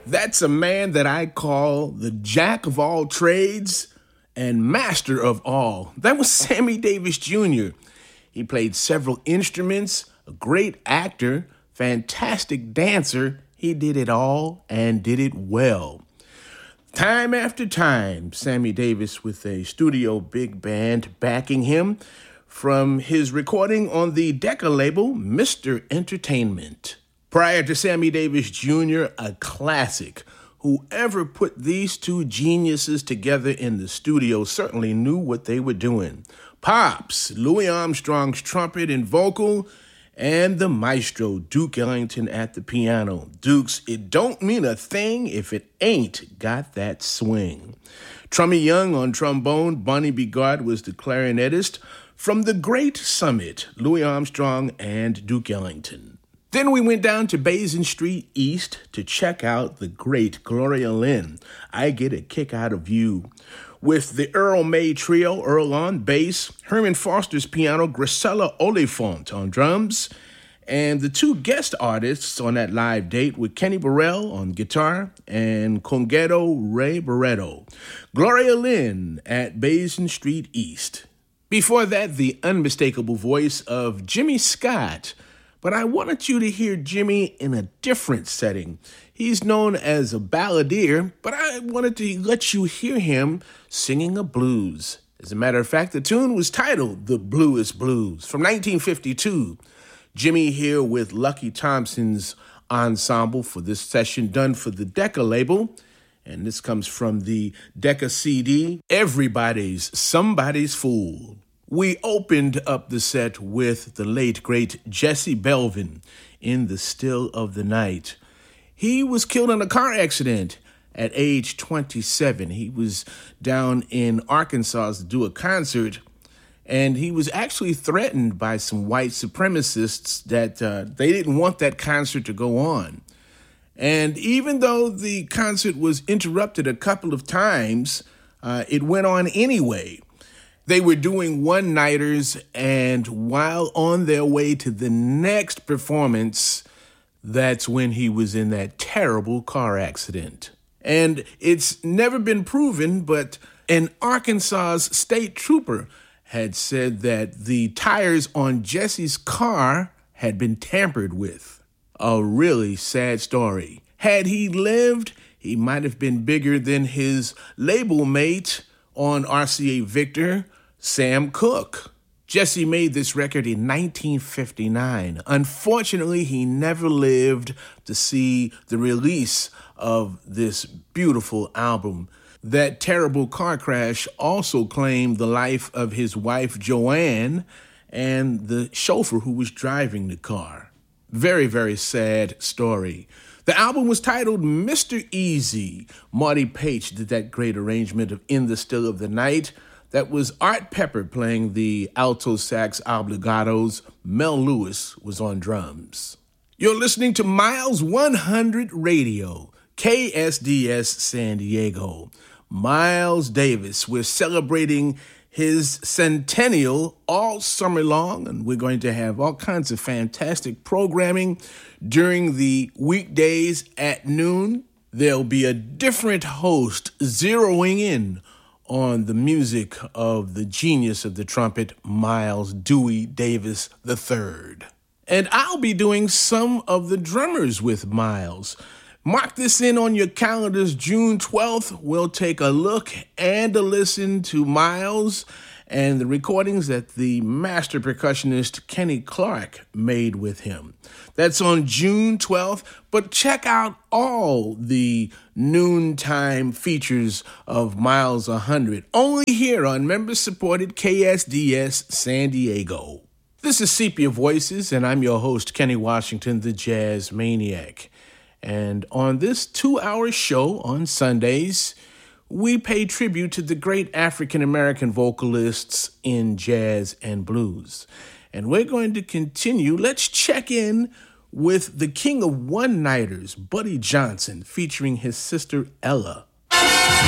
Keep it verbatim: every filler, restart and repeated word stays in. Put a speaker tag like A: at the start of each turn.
A: That's a man that I call the jack of all trades and master of all. That was Sammy Davis Junior He played several instruments, a great actor, fantastic dancer. He did it all and did it well. Time after time, Sammy Davis with a studio big band backing him from his recording on the Decca label, Mister Entertainment. Prior to Sammy Davis Junior, a classic. Whoever put these two geniuses together in the studio certainly knew what they were doing. Pops, Louis Armstrong's trumpet and vocal, and the maestro, Duke Ellington, at the piano. Dukes, it don't mean a thing if it ain't got that swing. Trummy Young on trombone, Bonnie Bigard was the clarinetist. From the Great Summit, Louis Armstrong and Duke Ellington. Then we went down to Basin Street East to check out the great Gloria Lynn. I Get a Kick Out of You. With the Earl May Trio, Earl on bass, Herman Foster's piano, Gracella Oliphant on drums, and the two guest artists on that live date were Kenny Burrell on guitar and Congetto Ray Barretto. Gloria Lynn at Basin Street East. Before that, the unmistakable voice of Jimmy Scott. But I wanted you to hear Jimmy in a different setting. He's known as a balladeer, but I wanted to let you hear him singing a blues. As a matter of fact, the tune was titled The Bluest Blues from nineteen fifty-two. Jimmy here with Lucky Thompson's ensemble for this session done for the Decca label. And this comes from the Decca C D, Everybody's Somebody's Fool. We opened up the set with the late, great Jesse Belvin in The Still of the Night. He was killed in a car accident at age twenty-seven. He was down in Arkansas to do a concert, and he was actually threatened by some white supremacists that uh, they didn't want that concert to go on. And even though the concert was interrupted a couple of times, uh, it went on anyway. They were doing one-nighters, and while on their way to the next performance, that's when he was in that terrible car accident. And it's never been proven, but an Arkansas state trooper had said that the tires on Jesse's car had been tampered with. A really sad story. Had he lived, he might have been bigger than his label mate on R C A Victor, Sam Cooke. Jesse made this record in nineteen fifty-nine. Unfortunately, he never lived to see the release of this beautiful album. That terrible car crash also claimed the life of his wife, Joanne, and the chauffeur who was driving the car. Very, very sad story. The album was titled Mister Easy. Marty Page did that great arrangement of In the Still of the Night. That was Art Pepper playing the alto sax obligatos. Mel Lewis was on drums. You're listening to Miles one hundred Radio, K S D S San Diego. Miles Davis, we're celebrating his centennial all summer long, and we're going to have all kinds of fantastic programming during the weekdays at noon. There'll be a different host zeroing in on the music of the genius of the trumpet, Miles Dewey Davis the third. And I'll be doing some of the drummers with Miles. Mark this in on your calendars. June twelfth, we'll take a look and a listen to Miles and the recordings that the master percussionist Kenny Clark made with him. That's on June twelfth, but check out all the noontime features of Miles one hundred, only here on member-supported K S D S San Diego. This is Sepia Voices, and I'm your host, Kenny Washington, the Jazz Maniac. And on this two-hour show on Sundays, we pay tribute to the great African-American vocalists in jazz and blues. And we're going to continue. Let's check in with the king of one-nighters, Buddy Johnson, featuring his sister Ella.